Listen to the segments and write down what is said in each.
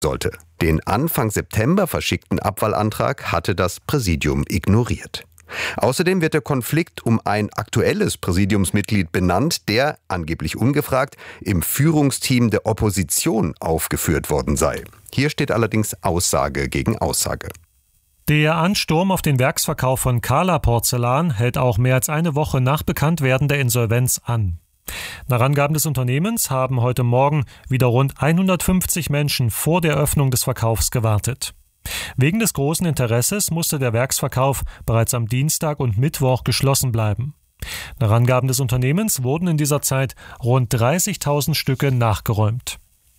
sollte. Den Anfang September verschickten Abwahlantrag hatte das Präsidium ignoriert. Außerdem wird der Konflikt um ein aktuelles Präsidiumsmitglied benannt, der, angeblich ungefragt, im Führungsteam der Opposition aufgeführt worden sei. Hier steht allerdings Aussage gegen Aussage. Der Ansturm auf den Werksverkauf von Kala Porzellan hält auch mehr als eine Woche nach Bekanntwerden der Insolvenz an. Nach Angaben des Unternehmens haben heute Morgen wieder rund 150 Menschen vor der Öffnung des Verkaufs gewartet. Wegen des großen Interesses musste der Werksverkauf bereits am Dienstag und Mittwoch geschlossen bleiben. Nach Angaben des Unternehmens wurden in dieser Zeit rund 30.000 Stücke nachgeräumt.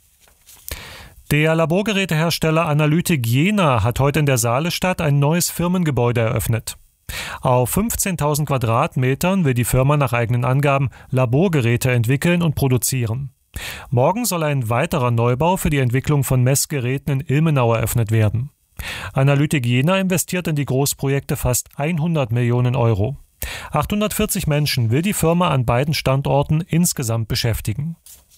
Der Laborgerätehersteller Analytik Jena hat heute in der Saalestadt ein neues Firmengebäude eröffnet. Auf 15.000 Quadratmetern will die Firma nach eigenen Angaben Laborgeräte entwickeln und produzieren. Morgen soll ein weiterer Neubau für die Entwicklung von Messgeräten in Ilmenau eröffnet werden. Analytik Jena investiert in die Großprojekte fast 100 Millionen Euro. 840 Menschen will die Firma an beiden Standorten insgesamt beschäftigen.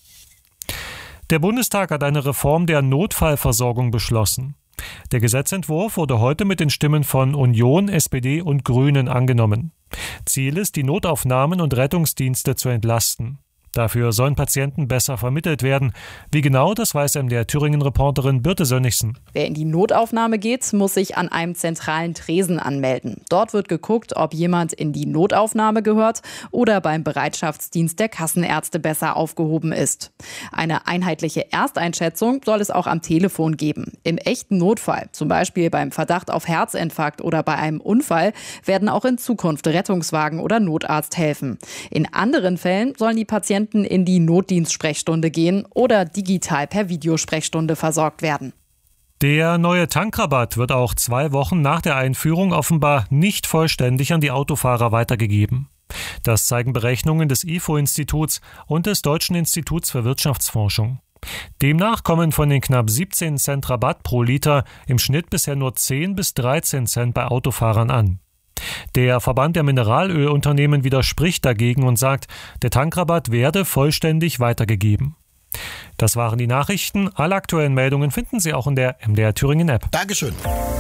Der Bundestag hat eine Reform der Notfallversorgung beschlossen. Der Gesetzentwurf wurde heute mit den Stimmen von Union, SPD und Grünen angenommen. Ziel ist, die Notaufnahmen und Rettungsdienste zu entlasten. Dafür sollen Patienten besser vermittelt werden. Wie genau, das weiß MDR Thüringen-Reporterin Birte Sönnigsen. Wer in die Notaufnahme geht, muss sich an einem zentralen Tresen anmelden. Dort wird geguckt, ob jemand in die Notaufnahme gehört oder beim Bereitschaftsdienst der Kassenärzte besser aufgehoben ist. Eine einheitliche Ersteinschätzung soll es auch am Telefon geben. Im echten Notfall, zum Beispiel beim Verdacht auf Herzinfarkt oder bei einem Unfall, werden auch in Zukunft Rettungswagen oder Notarzt helfen. In anderen Fällen sollen die Patienten in die Notdienstsprechstunde gehen oder digital per Videosprechstunde versorgt werden. Der neue Tankrabatt wird auch 2 Wochen nach der Einführung offenbar nicht vollständig an die Autofahrer weitergegeben. Das zeigen Berechnungen des IFO-Instituts und des Deutschen Instituts für Wirtschaftsforschung. Demnach kommen von den knapp 17 Cent Rabatt pro Liter im Schnitt bisher nur 10 bis 13 Cent bei Autofahrern an. Der Verband der Mineralölunternehmen widerspricht dagegen und sagt, der Tankrabatt werde vollständig weitergegeben. Das waren die Nachrichten. Alle aktuellen Meldungen finden Sie auch in der MDR Thüringen App. Dankeschön.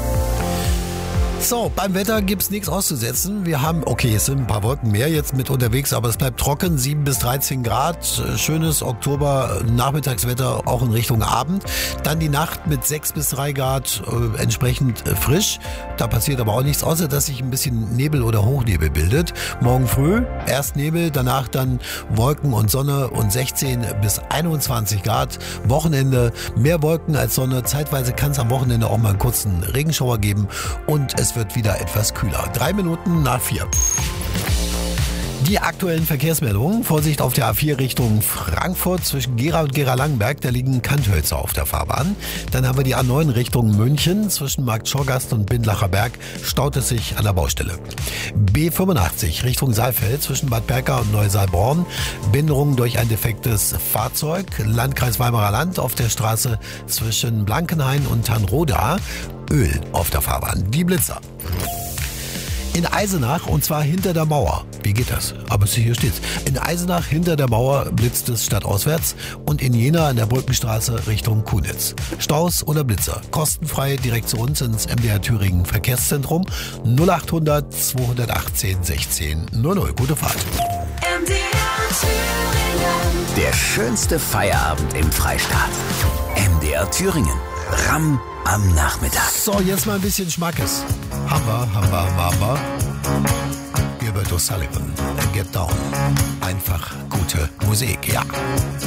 So, beim Wetter gibt's nichts auszusetzen. Wir haben, okay, es sind ein paar Wolken mehr jetzt mit unterwegs, aber es bleibt trocken, 7 bis 13 Grad. Schönes Oktober-Nachmittagswetter, auch in Richtung Abend. Dann die Nacht mit 6 bis 3 Grad, entsprechend frisch. Da passiert aber auch nichts, außer dass sich ein bisschen Nebel oder Hochnebel bildet. Morgen früh erst Nebel, danach dann Wolken und Sonne und 16 bis 21 Grad. Wochenende mehr Wolken als Sonne. Zeitweise kann es am Wochenende auch mal einen kurzen Regenschauer geben und es wird wieder etwas kühler. 3 Minuten nach 4. Die aktuellen Verkehrsmeldungen. Vorsicht auf der A4 Richtung Frankfurt zwischen Gera und Gera-Langenberg. Da liegen Kanthölzer auf der Fahrbahn. Dann haben wir die A9 Richtung München. Zwischen Markt Schorgast und Bindlacher Berg staut es sich an der Baustelle. B85 Richtung Saalfeld zwischen Bad Berka und Neusaalborn. Behinderung durch ein defektes Fahrzeug. Landkreis Weimarer Land auf der Straße zwischen Blankenhain und Tanroda. Öl auf der Fahrbahn. Die Blitzer. In Eisenach, und zwar hinter der Mauer. Wie geht das? Aber hier steht's. In Eisenach hinter der Mauer blitzt es stadtauswärts und in Jena an der Brückenstraße Richtung Kunitz. Staus oder Blitzer? Kostenfrei direkt zu uns ins MDR Thüringen Verkehrszentrum 0800 218 16 00. Gute Fahrt. MDR Thüringen. Der schönste Feierabend im Freistaat. MDR Thüringen. Ramm am Nachmittag. So, jetzt mal ein bisschen Schmackes. Hammer. Gilbert O'Sullivan, Get Down. Einfach gute Musik, ja.